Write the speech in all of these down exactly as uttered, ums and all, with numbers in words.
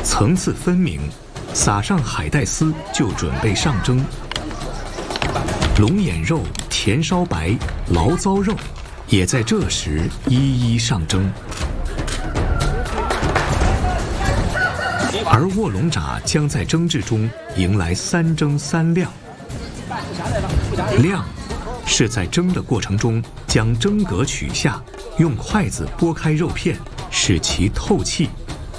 层次分明，撒上海带丝就准备上蒸。龙眼肉、甜烧白、醪糟肉也在这时一一上蒸。而卧龙炸将在蒸制中迎来三蒸三晾。晾是在蒸的过程中将蒸格取下，用筷子拨开肉片，使其透气。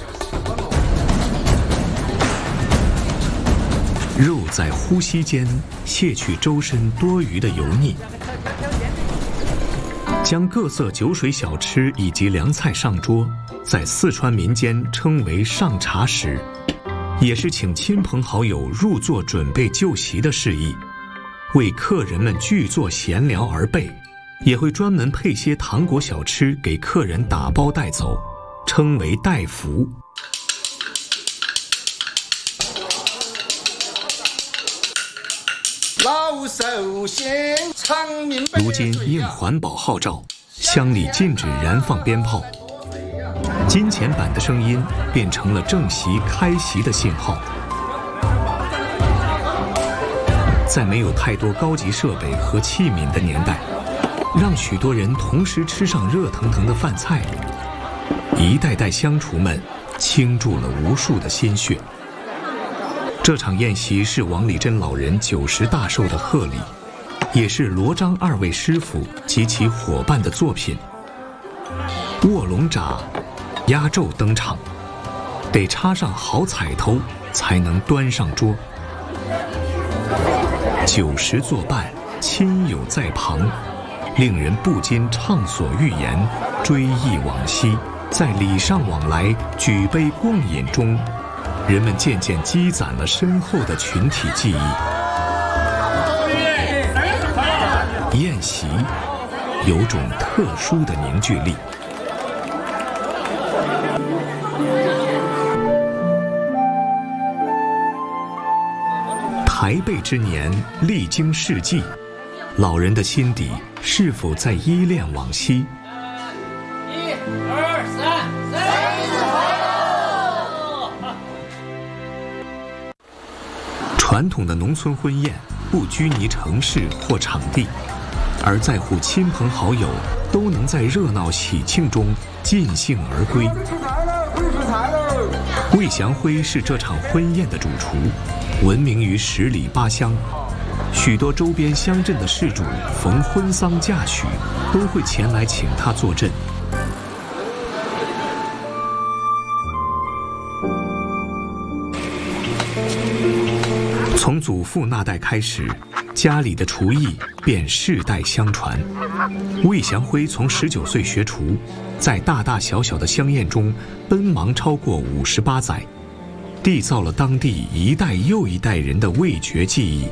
肉在呼吸间卸去周身多余的油腻。将各色酒水小吃以及凉菜上桌，在四川民间称为上茶时，也是请亲朋好友入座准备就席的事宜。为客人们聚坐闲聊而备，也会专门配些糖果小吃给客人打包带走，称为带福。 老寿仙长命百岁。 如今应环保号召，乡里禁止燃放鞭炮，金钱板的声音变成了正席开席的信号。在没有太多高级设备和器皿的年代，让许多人同时吃上热腾腾的饭菜，一代代乡厨们倾注了无数的心血。这场宴席是王礼珍老人九十大寿的贺礼，也是罗张二位师傅及其伙伴的作品。卧龙炸、鸭胄登场，得插上好彩头才能端上桌。酒食作伴，亲友在旁，令人不禁畅所欲言，追忆往昔。在礼尚往来、举杯共饮中，人们渐渐积攒了深厚的群体记忆。宴席有种特殊的凝聚力。台背之年，历经世纪，老人的心底是否在依恋往昔？ 一二三， 传统的农村婚宴不拘泥城市或场地，而在乎亲朋好友都能在热闹喜庆中尽兴而归。魏祥辉是这场婚宴的主厨，闻名于十里八乡，许多周边乡镇的事主逢婚丧嫁娶都会前来请他坐镇。从祖父那代开始，家里的厨艺便世代相传。魏祥辉从十九岁学厨，在大大小小的乡宴中奔忙超过五十八载，缔造了当地一代又一代人的味觉记忆。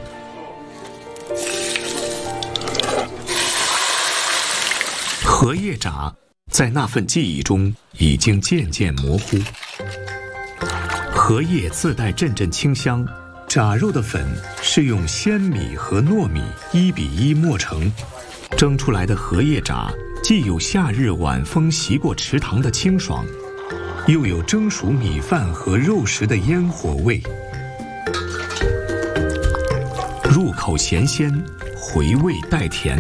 荷叶炸在那份记忆中已经渐渐模糊。荷叶自带阵阵清香，炸肉的粉是用鲜米和糯米一比一磨成，蒸出来的荷叶炸既有夏日晚风袭过池塘的清爽，又有蒸熟米饭和肉食的烟火味，入口咸鲜，回味带甜。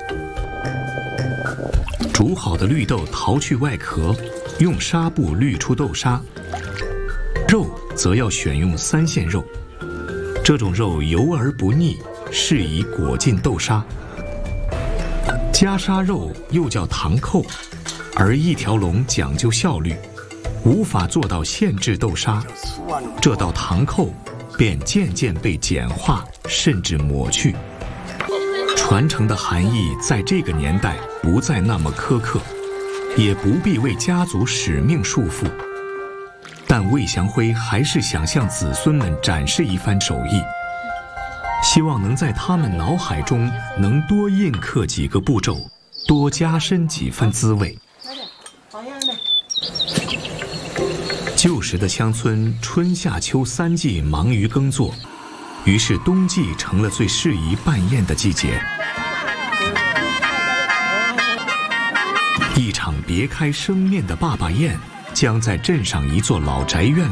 煮好的绿豆淘去外壳，用纱布滤出豆沙。肉则要选用三线肉，这种肉油而不腻，适宜裹进豆沙。夹沙肉又叫糖扣，而一条龙讲究效率，无法做到现制豆沙，这道糖扣便渐渐被简化，甚至抹去。传承的含义在这个年代不再那么苛刻，也不必为家族使命束缚。但魏祥辉还是想向子孙们展示一番手艺，希望能在他们脑海中能多印刻几个步骤，多加深几分滋味。旧时的乡村春夏秋三季忙于耕作，于是冬季成了最适宜办宴的季节。一场别开生面的坝坝宴将在镇上一座老宅院